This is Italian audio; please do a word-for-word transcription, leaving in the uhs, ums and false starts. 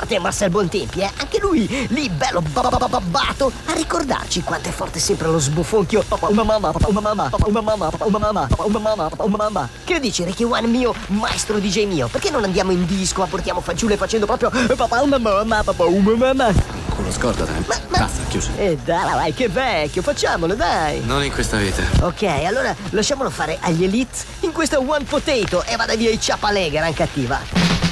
te Marcel Bontempi, eh? Anche lui, lì bello babababbato, a ricordarci quanto è forte sempre lo sbuffonchio. Papà, una mamma, papà, una mamma, papà, una mamma, papà, una mamma, papà, una mamma, papà, una mamma. Che dici, Ricky One mio, maestro D J mio? Perché non andiamo in disco, ma portiamo fanciulle facendo proprio papà, una mamma, papà, una mamma? Culo, scordate. Ma, ma... Basta, chiuso. Eh dai, che vecchio, facciamolo, dai. Non in questa vita. Ok, allora lasciamolo fare agli Elite in questa One Potato e vada via i Ciapalega, gran cattiva.